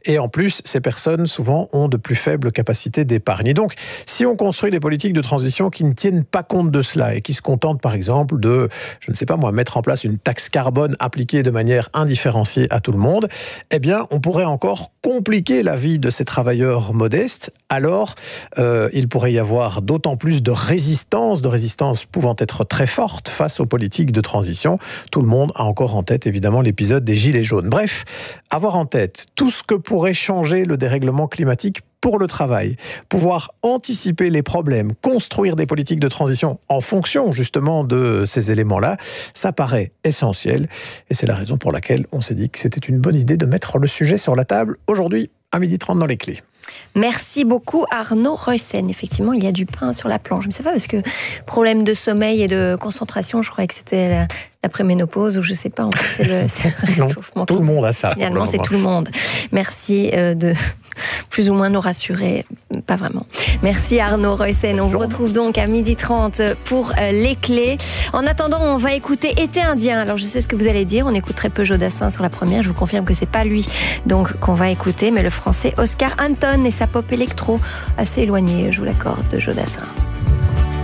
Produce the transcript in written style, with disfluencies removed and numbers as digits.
Et en plus, ces personnes, souvent, ont de plus faibles capacités d'épargne. Et donc, si on construit des politiques de transition qui ne tiennent pas compte de cela et qui se contentent, par exemple, de, je ne sais pas moi, mettre en place une taxe carbone appliquée de manière indifférenciée à tout le monde, eh bien, on pourrait encore compliquer la vie de ces travailleurs modestes. Alors, il pourrait y avoir d'autant plus de résistance pouvant être très forte face aux politiques de transition. Tout le monde a encore en tête, évidemment, l'épisode des Gilets jaunes. Bref, avoir en tête tout ce que pourrait changer le dérèglement climatique pour le travail, pouvoir anticiper les problèmes, construire des politiques de transition en fonction justement de ces éléments-là, ça paraît essentiel. Et c'est la raison pour laquelle on s'est dit que c'était une bonne idée de mettre le sujet sur la table aujourd'hui à 12h30 dans les clés. Merci beaucoup Arnaud Reussen. Effectivement, il y a du pain sur la planche. Mais ça va parce que problème de sommeil et de concentration, je croyais que c'était la préménopause ou je sais pas, en fait, c'est le réchauffement. Tout le monde a ça. Finalement, c'est tout le monde. Merci de plus ou moins nous rassurer. Pas vraiment. Merci Arnaud Reussen. On vous retrouve donc à 12h30 pour les clés. En attendant, on va écouter Été indien. Alors, je sais ce que vous allez dire. On écoute très peu Jodassin sur la première. Je vous confirme que c'est pas lui donc qu'on va écouter, mais le français Oscar Anton et sa pop électro assez éloignée, je vous l'accorde, de Jodassin.